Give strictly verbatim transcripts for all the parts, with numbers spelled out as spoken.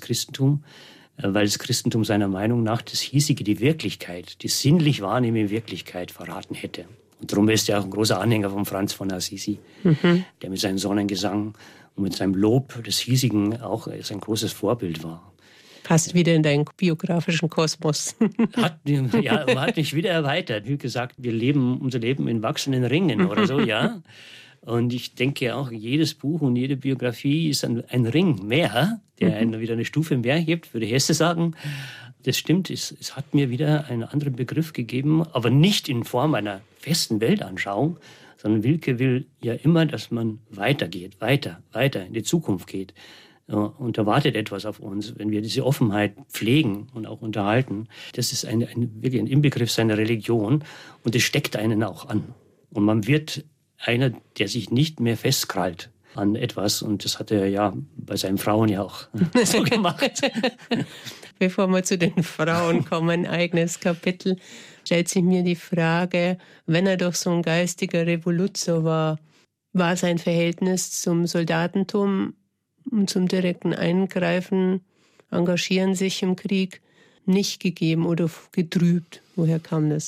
Christentum, weil das Christentum seiner Meinung nach das hiesige, die Wirklichkeit, die sinnlich wahrnehmende Wirklichkeit verraten hätte. Und darum ist er auch ein großer Anhänger von Franz von Assisi, mhm. der mit seinem Sonnengesang und mit seinem Lob des Hiesigen auch sein großes Vorbild war. Passt wieder in deinen biografischen Kosmos. Hat, ja, man hat mich wieder erweitert. Wie gesagt, wir leben unser Leben in wachsenden Ringen oder so, ja. Und ich denke auch, jedes Buch und jede Biografie ist ein, ein Ring mehr, der einen wieder eine Stufe mehr hebt, würde Hesse sagen. Das stimmt, es, es hat mir wieder einen anderen Begriff gegeben, aber nicht in Form einer festen Weltanschauung, sondern Wilke will ja immer, dass man weitergeht, weiter, weiter in die Zukunft geht. Und erwartet etwas auf uns, wenn wir diese Offenheit pflegen und auch unterhalten. Das ist ein, ein, wirklich ein Inbegriff seiner Religion und es steckt einen auch an. Und man wird einer, der sich nicht mehr festkrallt an etwas. Und das hat er ja bei seinen Frauen ja auch so gemacht. Bevor wir zu den Frauen kommen, ein eigenes Kapitel, stellt sich mir die Frage, wenn er doch so ein geistiger Revoluzer war, war sein Verhältnis zum Soldatentum und zum direkten Eingreifen, Engagieren sich im Krieg nicht gegeben oder getrübt? Woher kam das?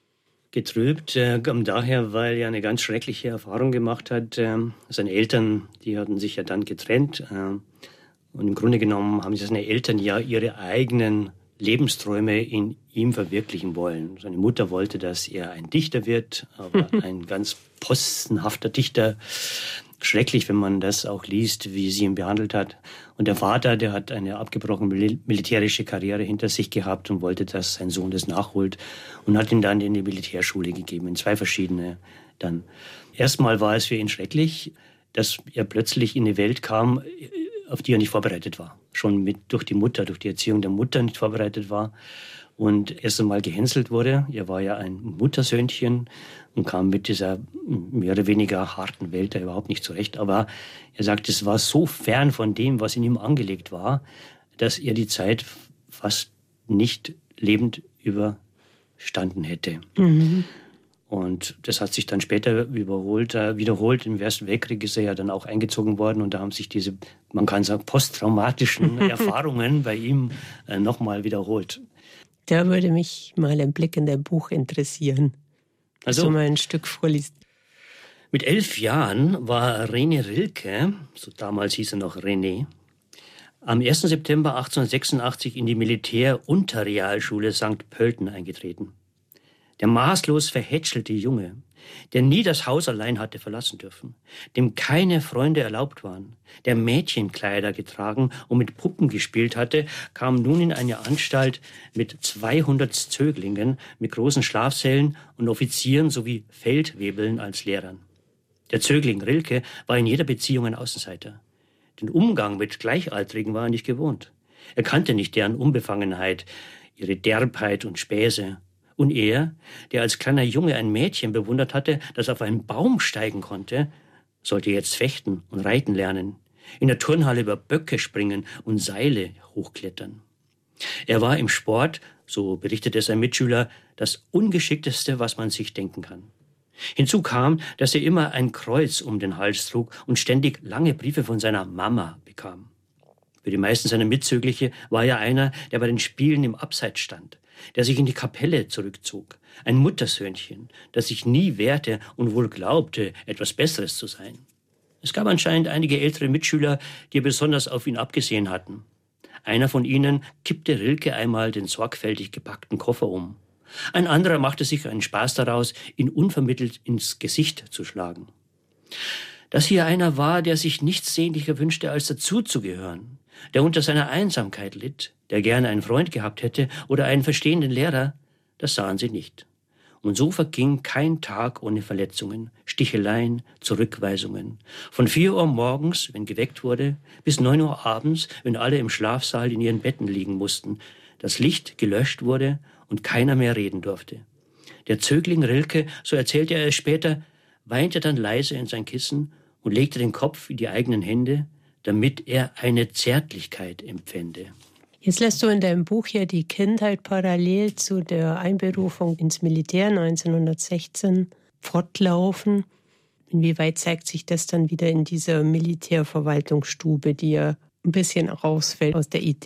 Getrübt äh, kam daher, weil er eine ganz schreckliche Erfahrung gemacht hat. Äh, seine Eltern, die hatten sich ja dann getrennt. Äh, und im Grunde genommen haben seine Eltern ja ihre eigenen Lebensträume in ihm verwirklichen wollen. Seine Mutter wollte, dass er ein Dichter wird, aber ein ganz postenhafter Dichter. Schrecklich, wenn man das auch liest, wie sie ihn behandelt hat. Und der Vater, der hat eine abgebrochene mil- militärische Karriere hinter sich gehabt und wollte, dass sein Sohn das nachholt und hat ihn dann in die Militärschule gegeben, in zwei verschiedene dann. Erstmal war es für ihn schrecklich, dass er plötzlich in eine Welt kam, auf die er nicht vorbereitet war. Schon mit, durch die Mutter, durch die Erziehung der Mutter nicht vorbereitet war. Und erst einmal gehänselt wurde. Er war ja ein Muttersöhnchen und kam mit dieser mehr oder weniger harten Welt da überhaupt nicht zurecht. Aber er sagt, es war so fern von dem, was in ihm angelegt war, dass er die Zeit fast nicht lebend überstanden hätte. Mhm. Und das hat sich dann später überholt, äh, wiederholt. Im Ersten Weltkrieg ist er ja dann auch eingezogen worden und da haben sich diese, man kann sagen, posttraumatischen Erfahrungen bei ihm äh, nochmal wiederholt. Da würde mich mal ein Blick in dein Buch interessieren. Also du mal ein Stück vorliest. Mit elf Jahren war René Rilke, so damals hieß er noch René, am ersten September achtzehnhundertsechsundachtzig in die Militär-Unterrealschule Sankt Pölten eingetreten. Der maßlos verhätschelte Junge, der nie das Haus allein hatte verlassen dürfen, dem keine Freunde erlaubt waren, der Mädchenkleider getragen und mit Puppen gespielt hatte, kam nun in eine Anstalt mit zweihundert Zöglingen, mit großen Schlafsälen und Offizieren sowie Feldwebeln als Lehrern. Der Zögling Rilke war in jeder Beziehung ein Außenseiter. Den Umgang mit Gleichaltrigen war er nicht gewohnt. Er kannte nicht deren Unbefangenheit, ihre Derbheit und Späße. Und er, der als kleiner Junge ein Mädchen bewundert hatte, das auf einen Baum steigen konnte, sollte jetzt fechten und reiten lernen, in der Turnhalle über Böcke springen und Seile hochklettern. Er war im Sport, so berichtete sein Mitschüler, das Ungeschickteste, was man sich denken kann. Hinzu kam, dass er immer ein Kreuz um den Hals trug und ständig lange Briefe von seiner Mama bekam. Für die meisten seiner Mitzögliche war er einer, der bei den Spielen im Abseits stand, der sich in die Kapelle zurückzog, ein Muttersöhnchen, das sich nie wehrte und wohl glaubte, etwas Besseres zu sein. Es gab anscheinend einige ältere Mitschüler, die besonders auf ihn abgesehen hatten. Einer von ihnen kippte Rilke einmal den sorgfältig gepackten Koffer um. Ein anderer machte sich einen Spaß daraus, ihn unvermittelt ins Gesicht zu schlagen. Dass hier einer war, der sich nichts sehnlicher wünschte, als dazuzugehören, der unter seiner Einsamkeit litt, der gerne einen Freund gehabt hätte oder einen verstehenden Lehrer, das sahen sie nicht. Und so verging kein Tag ohne Verletzungen, Sticheleien, Zurückweisungen. Von vier Uhr morgens, wenn geweckt wurde, bis neun Uhr abends, wenn alle im Schlafsaal in ihren Betten liegen mussten, das Licht gelöscht wurde und keiner mehr reden durfte. Der Zögling Rilke, so erzählte er es später, weinte dann leise in sein Kissen und legte den Kopf in die eigenen Hände, damit er eine Zärtlichkeit empfände. Jetzt lässt du in deinem Buch ja die Kindheit parallel zu der Einberufung ins Militär neunzehnhundertsechzehn fortlaufen. Inwieweit zeigt sich das dann wieder in dieser Militärverwaltungsstube, die ja ein bisschen rausfällt aus der